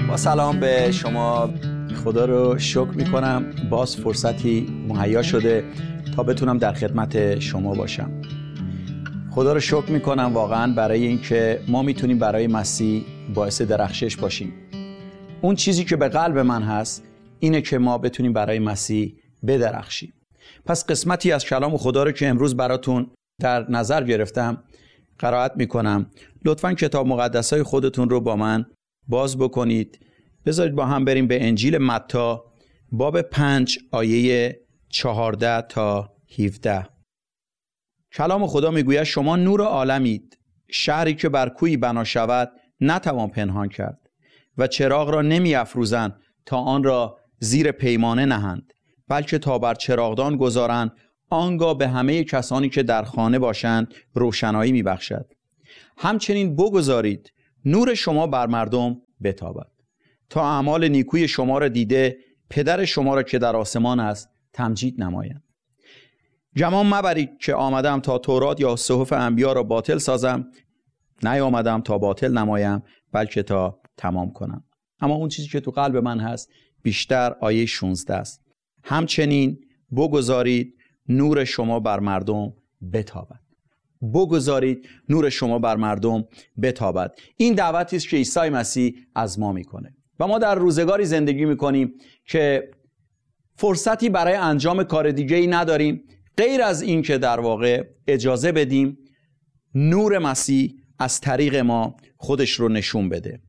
با سلام به شما. خدا رو شکر میکنم باز فرصتی مهیا شده تا بتونم در خدمت شما باشم. خدا رو شکر میکنم واقعا برای اینکه ما میتونیم برای مسیح باعث درخشش باشیم. اون چیزی که به قلب من هست اینه که ما بتونیم برای مسیح بدرخشیم. پس قسمتی از کلام خدا رو که امروز براتون در نظر گرفتم قرائت میکنم. لطفاً کتاب مقدسای خودتون رو با من باز بکنید. بذارید با هم بریم به انجیل متی باب 5 آیه 14 تا 17. کلام خدا میگوید شما نور عالمید. شهری که بر کوهی بنا شود نتوان پنهان کرد و چراغ را نمی افروزند تا آن را زیر پیمانه نهند، بلکه تا بر چراغدان گذارند، آنگاه به همه کسانی که در خانه باشند روشنایی می بخشد. همچنین بگذارید نور شما بر مردم بتابد تا اعمال نیکوی شما را دیده پدر شما را که در آسمان است تمجید نمایند. گمان مبرید که آمدم تا تورات یا صحف انبیا را باطل سازم، نیامدم تا باطل نمایم بلکه تا تمام کنم. اما اون چیزی که تو قلب من هست بیشتر آیه 16 است. همچنین بگذارید نور شما بر مردم بتابد. بگذارید نور شما بر مردم بتابد. این دعوتی است که عیسی مسیح از ما میکنه و ما در روزگاری زندگی میکنیم که فرصتی برای انجام کار دیگه‌ای نداریم غیر از این که در واقع اجازه بدیم نور مسیح از طریق ما خودش رو نشون بده.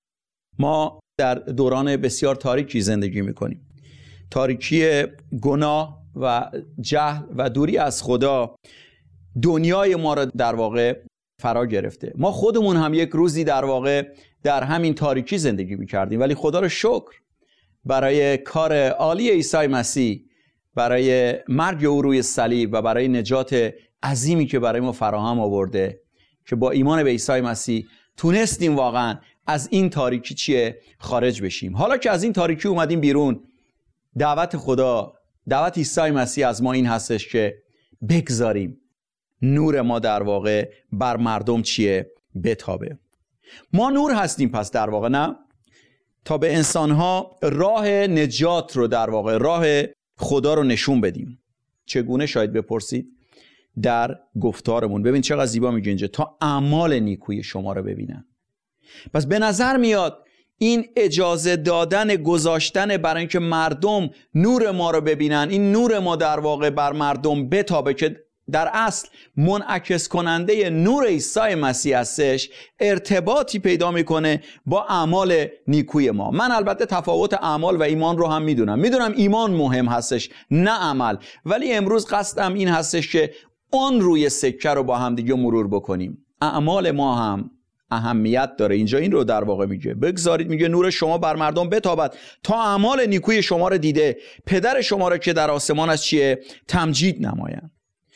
ما در دوران بسیار تاریکی زندگی میکنیم. تاریکی گناه و جهل و دوری از خدا دنیای ما را در واقع فرا گرفته. ما خودمون هم یک روزی در واقع در همین تاریکی زندگی میکردیم، ولی خدا رو شکر برای کار عالی عیسی مسیح، برای مرگ او روی صلیب و برای نجات عظیمی که برای ما فراهم آورده که با ایمان به عیسی مسیح تونستیم واقعا از این تاریکی خارج بشیم. حالا که از این تاریکی اومدیم بیرون، دعوت خدا، دعوت عیسی مسیح از ما این هستش که بگذاریم نور ما در واقع بر مردم بتابه. ما نور هستیم پس در واقع، نه؟ تا به انسانها راه نجات رو در واقع راه خدا رو نشون بدیم. چگونه شاید بپرسید؟ در گفتارمون. ببین چقدر زیبا میگه اینجا تا اعمال نیکوی شما رو ببینن. پس به نظر میاد این اجازه دادن، گذاشتن برای اینکه مردم نور ما رو ببینن، این نور ما در واقع بر مردم بتابه که در اصل منعکس کننده نور عیسی مسیح هستش، ارتباطی پیدا میکنه با اعمال نیکوی ما. من البته تفاوت اعمال و ایمان رو هم میدونم ایمان مهم هستش نه عمل، ولی امروز قصدم این هستش که اون روی سکه رو با هم دیگه مرور بکنیم. اعمال ما هم اهمیت داره. اینجا این رو در واقع میگه بگذارید، میگه نور شما بر مردم بتابد تا اعمال نیکوی شما رو دیده پدر شما رو که در آسمان است تمجید نمایند.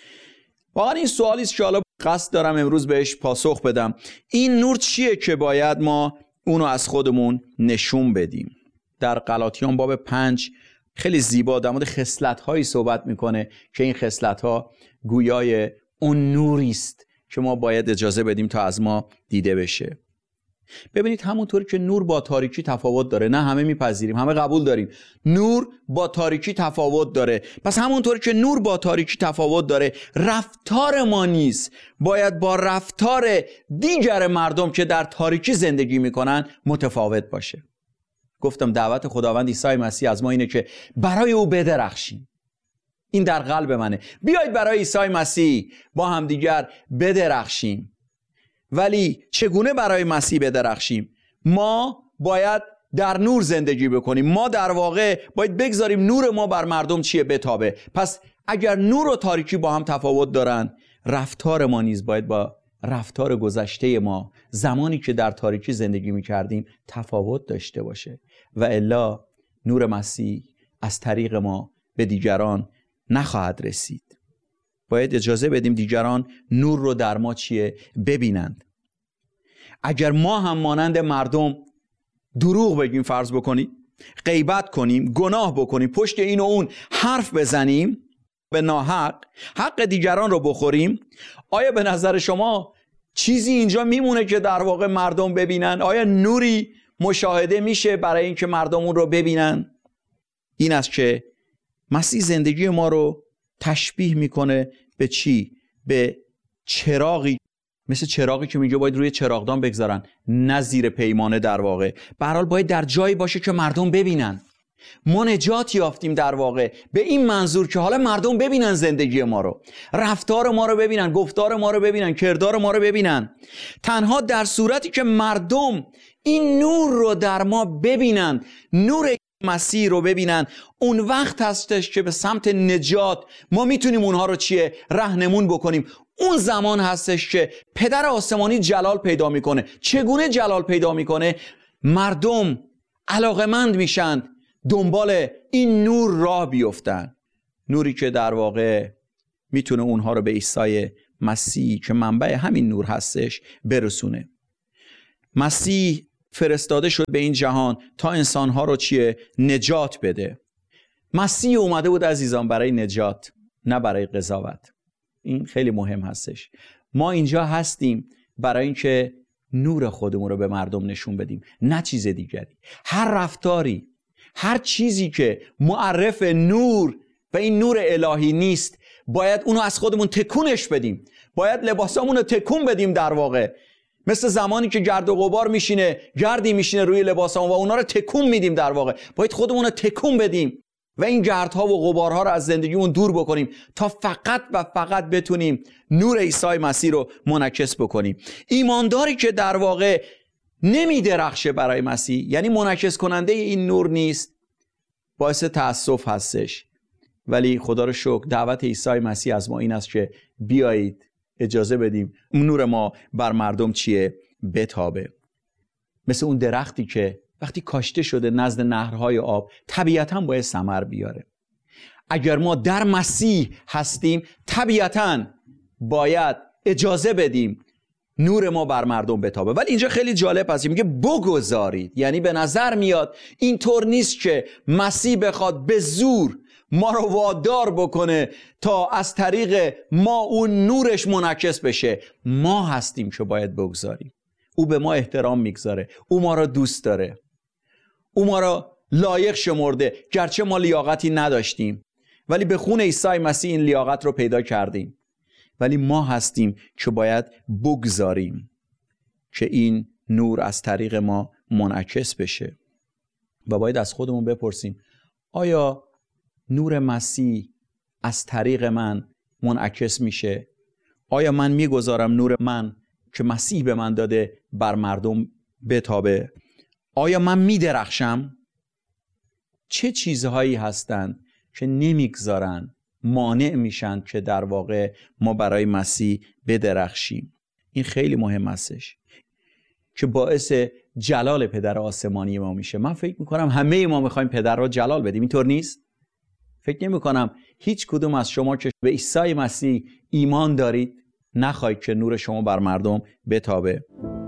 واقعا این سوالی است که حالا قصد دارم امروز بهش پاسخ بدم. این نور چیه که باید ما اونو از خودمون نشون بدیم؟ در غلاطیان باب 5 خیلی زیبا در مورد خصلت‌هایی صحبت میکنه که این خصلت‌ها گویای اون نوری است که ما باید اجازه بدیم تا از ما دیده بشه. ببینید همونطوری که نور با تاریکی تفاوت داره، نه همه میپذیریم، همه قبول داریم نور با تاریکی تفاوت داره، پس همونطوری که نور با تاریکی تفاوت داره، رفتار ما نیز باید با رفتار دیگر مردم که در تاریکی زندگی میکنن متفاوت باشه. گفتم دعوت خداوند عیسی مسیح از ما اینه که برای او بدرخشیم. این در قلب منه. بیایید برای عیسی مسیح با هم دیگر بدرخشیم. ولی چگونه برای مسیح بدرخشیم؟ ما باید در نور زندگی بکنیم. ما در واقع باید بگذاریم نور ما بر مردم بتابه. پس اگر نور و تاریکی با هم تفاوت دارن، رفتار ما نیز باید با رفتار گذشته ما زمانی که در تاریکی زندگی می‌کردیم تفاوت داشته باشه و الا نور مسیح از طریق ما به دیگران نخواهد رسید. باید اجازه بدیم دیگران نور رو در ما ببینند. اگر ما هم مانند مردم دروغ بگیم، فرض بکنید، غیبت کنیم، گناه بکنیم، پشت این و اون حرف بزنیم، به ناحق حق دیگران رو بخوریم، آیا به نظر شما چیزی اینجا میمونه که در واقع مردم ببینن؟ آیا نوری مشاهده میشه برای اینکه مردم اون رو ببینن، این است که مسیح زندگی ما رو تشبیه میکنه به چی؟ به چراغی، مثل چراغی که اینجا باید روی چراغدان بگذارن، نه زیر پیمانه. در واقع به هر حال باید در جایی باشه که مردم ببینن. ما نجات یافتیم در واقع به این منظور که حالا مردم ببینن زندگی ما رو، رفتار ما رو ببینن، گفتار ما رو ببینن، کردار ما رو ببینن. تنها در صورتی که مردم این نور رو در ما ببینن، نور مسیح رو ببینن، اون وقت هستش که به سمت نجات ما میتونیم اونها رو راهنمون بکنیم. اون زمان هستش که پدر آسمانی جلال پیدا میکنه. چگونه جلال پیدا میکنه؟ مردم علاقمند میشن دنبال این نور راه بیفتن، نوری که در واقع میتونه اونها رو به عیسی مسیح که منبع همین نور هستش برسونه. مسیح فرستاده شد به این جهان تا انسانها رو نجات بده. مسیح اومده بود عزیزان برای نجات، نه برای قضاوت. این خیلی مهم هستش. ما اینجا هستیم برای اینکه نور خودمون رو به مردم نشون بدیم، نه چیز دیگری. هر رفتاری، هر چیزی که معرف نور و این نور الهی نیست، باید اونو از خودمون تکونش بدیم. باید لباسامون رو تکون بدیم. در واقع مثل زمانی که گرد و غبار میشینه، گردی میشینه روی لباسامون و اونا رو تکون میدیم. در واقع باید خودمون رو تکون بدیم و این گردها و غبارها رو از زندگیمون دور بکنیم تا فقط و فقط بتونیم نور عیسی مسیح رو منعکس بکنیم. ایمانداری که در واقع نمیدرخشه برای مسیح، یعنی منعکس کننده این نور نیست، باعث تأسف هستش. ولی خدا رو شکر دعوت عیسی مسیح از ما این است که بیایید اجازه بدیم نور ما بر مردم بتابه. مثل اون درختی که وقتی کاشته شده نزد نهرهای آب، طبیعتاً باید ثمر بیاره. اگر ما در مسیح هستیم، طبیعتاً باید اجازه بدیم نور ما بر مردم بتابه. ولی اینجا خیلی جالب هست، میگه بگذارید. یعنی به نظر میاد اینطور نیست که مسیح بخواد به زور ما رو وادار بکنه تا از طریق ما اون نورش منعکس بشه. ما هستیم که باید بگذاریم. او به ما احترام میگذاره، او ما رو دوست داره، او ما رو لایق شمرده. گرچه ما لیاقتی نداشتیم، ولی به خون عیسی مسیح این لیاقت رو پیدا کردیم. ولی ما هستیم که باید بگذاریم که این نور از طریق ما منعکس بشه. و باید از خودمون بپرسیم آیا نور مسیح از طریق من منعکس میشه؟ آیا من میگذارم نور من که مسیح به من داده بر مردم بتابه؟ آیا من میدرخشم؟ چه چیزهایی هستند که نمیگذارن، مانع میشن که در واقع ما برای مسیح بدرخشیم؟ این خیلی مهم هستش که باعث جلال پدر آسمانی ما میشه. من فکر میکنم همه ما میخوایم پدر را جلال بدیم، اینطور نیست؟ فکر نمی کنم هیچ کدوم از شما که به عیسی مسیح ایمان دارید نخواهید که نور شما بر مردم بتابه.